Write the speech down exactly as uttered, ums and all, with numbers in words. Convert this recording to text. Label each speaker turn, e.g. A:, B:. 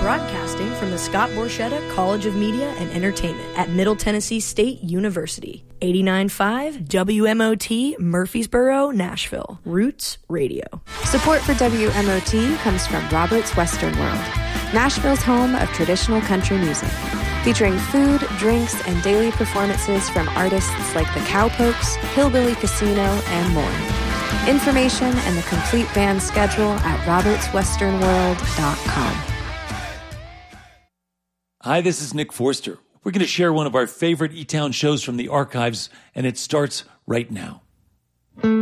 A: Broadcasting from the Scott Borchetta College of Media and Entertainment at Middle Tennessee State University. eighty-nine point five W M O T, Murfreesboro, Nashville. Roots Radio.
B: Support for W M O T comes from Robert's Western World, Nashville's home of traditional country music, featuring food, drinks, and daily performances from artists like the Cowpokes, Hillbilly Casino, and more. Information and the complete band schedule at roberts western world dot com.
C: Hi, this is Nick Forster. We're going to share one of our favorite E-Town shows from the archives, and it starts right now.